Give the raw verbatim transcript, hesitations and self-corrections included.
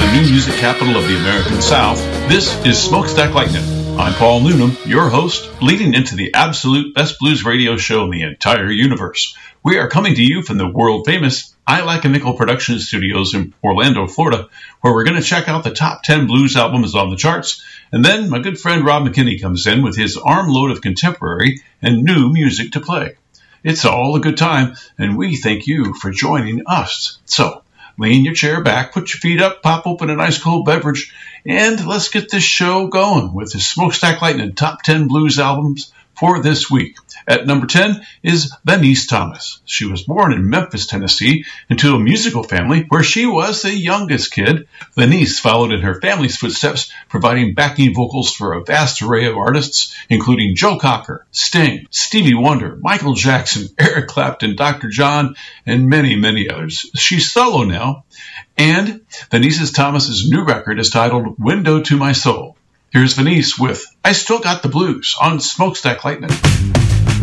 the new music capital of the American South, this is Smokestack Lightning. I'm Paul Noonan, your host, leading into the absolute best blues radio show in the entire universe. We are coming to you from the world-famous I Like a Nickel production studios in Orlando, Florida, where we're going to check out the top ten blues albums on the charts, and then my good friend Rob McKinney comes in with his armload of contemporary and new music to play. It's all a good time, and we thank you for joining us. So, lean your chair back, put your feet up, pop open a nice cold beverage, and let's get this show going with the Smokestack Lightning Top ten Blues Albums for this week. At number ten is Venice Thomas. She was born in Memphis, Tennessee, into a musical family where she was the youngest kid. Venice followed in her family's footsteps, providing backing vocals for a vast array of artists, including Joe Cocker, Sting, Stevie Wonder, Michael Jackson, Eric Clapton, Doctor John, and many, many others. She's solo now, and Venice Thomas's new record is titled Window to My Soul. Here's Venice with I Still Got the Blues on Smokestack Lightning.